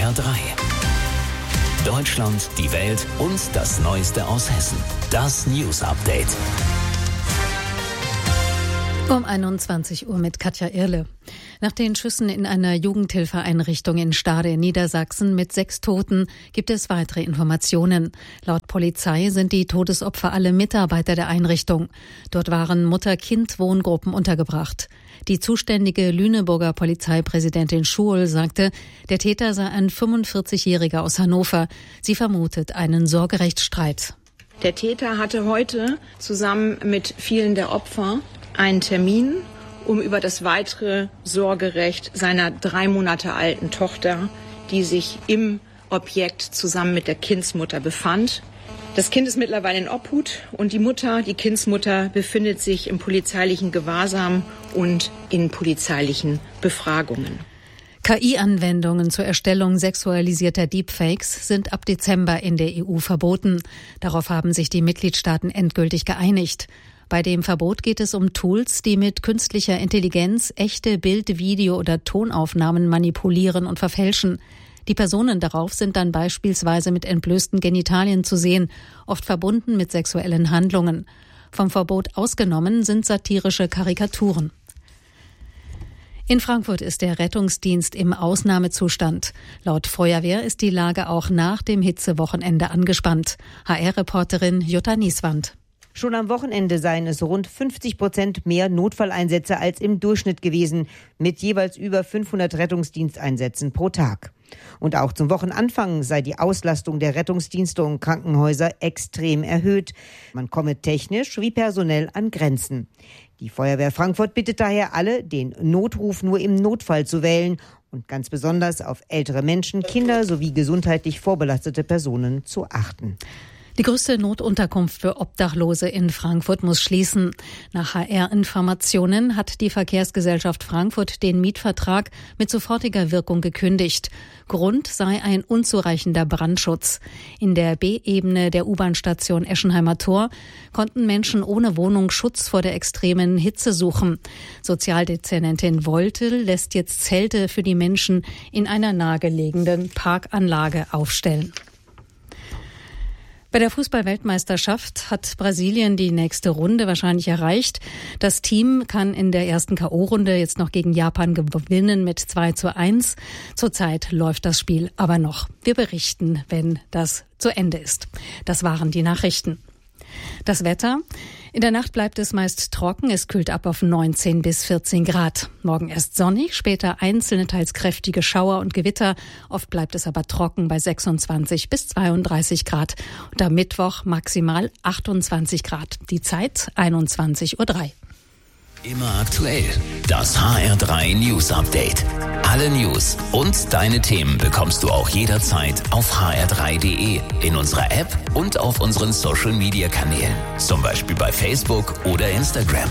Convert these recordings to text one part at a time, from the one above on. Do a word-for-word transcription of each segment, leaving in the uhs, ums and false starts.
R drei. Deutschland, die Welt und das Neueste aus Hessen. Das News Update. Um einundzwanzig Uhr mit Katja Irle. Nach den Schüssen in einer Jugendhilfeeinrichtung in Stade in Niedersachsen mit sechs Toten gibt es weitere Informationen. Laut Polizei sind die Todesopfer alle Mitarbeiter der Einrichtung. Dort waren Mutter-Kind-Wohngruppen untergebracht. Die zuständige Lüneburger Polizeipräsidentin Schuhl sagte, der Täter sei ein fünfundvierzigjähriger aus Hannover. Sie vermutet einen Sorgerechtsstreit. Der Täter hatte heute zusammen mit vielen der Opfer einen Termin, um über das weitere Sorgerecht seiner drei Monate alten Tochter, die sich im Objekt zusammen mit der Kindsmutter befand. Das Kind ist mittlerweile in Obhut und die Mutter, die Kindsmutter, befindet sich im polizeilichen Gewahrsam und in polizeilichen Befragungen. K I-Anwendungen zur Erstellung sexualisierter Deepfakes sind ab Dezember in der E U verboten. Darauf haben sich die Mitgliedstaaten endgültig geeinigt. Bei dem Verbot geht es um Tools, die mit künstlicher Intelligenz echte Bild-, Video- oder Tonaufnahmen manipulieren und verfälschen. Die Personen darauf sind dann beispielsweise mit entblößten Genitalien zu sehen, oft verbunden mit sexuellen Handlungen. Vom Verbot ausgenommen sind satirische Karikaturen. In Frankfurt ist der Rettungsdienst im Ausnahmezustand. Laut Feuerwehr ist die Lage auch nach dem Hitzewochenende angespannt. H R-Reporterin Jutta Nieswand. Schon am Wochenende seien es rund fünfzig Prozent mehr Notfalleinsätze als im Durchschnitt gewesen, mit jeweils über fünfhundert Rettungsdiensteinsätzen pro Tag. Und auch zum Wochenanfang sei die Auslastung der Rettungsdienste und Krankenhäuser extrem erhöht. Man komme technisch wie personell an Grenzen. Die Feuerwehr Frankfurt bittet daher alle, den Notruf nur im Notfall zu wählen und ganz besonders auf ältere Menschen, Kinder sowie gesundheitlich vorbelastete Personen zu achten. Die größte Notunterkunft für Obdachlose in Frankfurt muss schließen. Nach H R-Informationen hat die Verkehrsgesellschaft Frankfurt den Mietvertrag mit sofortiger Wirkung gekündigt. Grund sei ein unzureichender Brandschutz. In der B-Ebene der U-Bahn-Station Eschenheimer Tor konnten Menschen ohne Wohnung Schutz vor der extremen Hitze suchen. Sozialdezernentin Woltel lässt jetzt Zelte für die Menschen in einer nahegelegenen Parkanlage aufstellen. Bei der Fußball-Weltmeisterschaft hat Brasilien die nächste Runde wahrscheinlich erreicht. Das Team kann in der ersten K O-Runde jetzt noch gegen Japan gewinnen mit zwei zu eins. Zurzeit läuft das Spiel aber noch. Wir berichten, wenn das zu Ende ist. Das waren die Nachrichten. Das Wetter. In der Nacht bleibt es meist trocken. Es kühlt ab auf neunzehn bis vierzehn Grad. Morgen erst sonnig, später einzelne teils kräftige Schauer und Gewitter. Oft bleibt es aber trocken bei sechsundzwanzig bis zweiunddreißig Grad. Und am Mittwoch maximal achtundzwanzig Grad. Die Zeit einundzwanzig Uhr drei. Immer aktuell. Das H R drei News Update. Alle News und deine Themen bekommst du auch jederzeit auf h r drei punkt d e, in unserer App und auf unseren Social Media Kanälen. Zum Beispiel bei Facebook oder Instagram.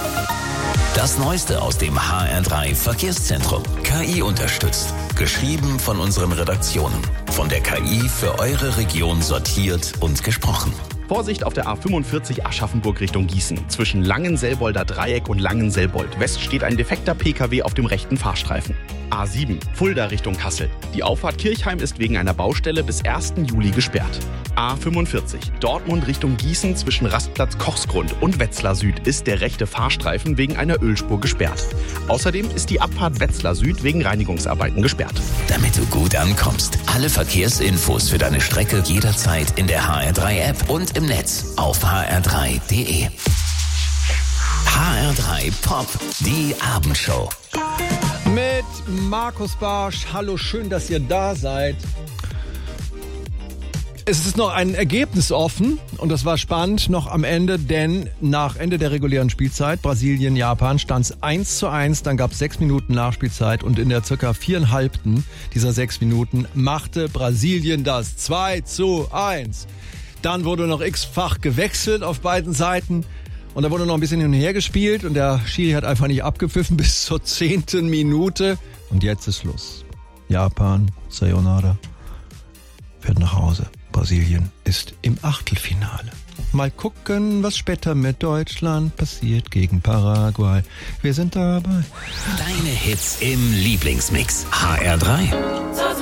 Das Neueste aus dem H R drei Verkehrszentrum. K I unterstützt. Geschrieben von unseren Redaktionen. Von der K I für eure Region sortiert und gesprochen. Vorsicht auf der A fünfundvierzig Aschaffenburg Richtung Gießen. Zwischen Langenselbolder Dreieck und Langenselbold West steht ein defekter P K W auf dem rechten Fahrstreifen. A sieben Fulda Richtung Kassel. Die Auffahrt Kirchheim ist wegen einer Baustelle bis ersten Juli gesperrt. A fünfundvierzig Dortmund Richtung Gießen zwischen Rastplatz Kochsgrund und Wetzlar Süd ist der rechte Fahrstreifen wegen einer Ölspur gesperrt. Außerdem ist die Abfahrt Wetzlar Süd wegen Reinigungsarbeiten gesperrt. Damit du gut ankommst. Alle Verkehrsinfos für deine Strecke jederzeit in der H R drei App und im Netz auf h r drei punkt d e. H R drei Pop, die Abendshow. Mit Markus Barsch. Hallo, schön, dass ihr da seid. Es ist noch ein Ergebnis offen und das war spannend noch am Ende, denn nach Ende der regulären Spielzeit, Brasilien, Japan, stand es eins zu eins, dann gab es sechs Minuten Nachspielzeit und in der circa viereinhalbten dieser sechs Minuten machte Brasilien das zwei zu eins. Dann wurde noch x-fach gewechselt auf beiden Seiten. Und da wurde noch ein bisschen hin und her gespielt und der Schiri hat einfach nicht abgepfiffen bis zur zehnten Minute. Und jetzt ist Schluss. Japan, Sayonara, fährt nach Hause. Brasilien ist im Achtelfinale. Mal gucken, was später mit Deutschland passiert gegen Paraguay. Wir sind dabei. Deine Hits im Lieblingsmix. H R drei.